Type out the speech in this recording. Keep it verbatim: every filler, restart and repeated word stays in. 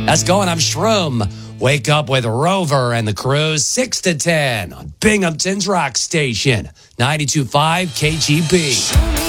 That's going. I'm Shroom. Wake up with Rover and the crew, six to ten on Binghamton's Rock Station, ninety-two point five K G B.